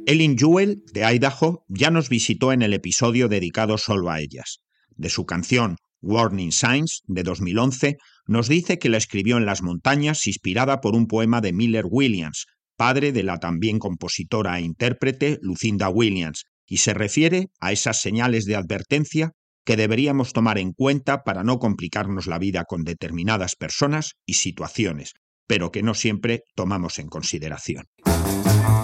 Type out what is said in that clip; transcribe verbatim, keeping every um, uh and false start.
Eileen Jewell, de Idaho, ya nos visitó en el episodio dedicado solo a ellas. De su canción Warning Signs, de dos mil once, nos dice que la escribió en las montañas inspirada por un poema de Miller Williams, padre de la también compositora e intérprete Lucinda Williams, y se refiere a esas señales de advertencia que deberíamos tomar en cuenta para no complicarnos la vida con determinadas personas y situaciones, pero que no siempre tomamos en consideración.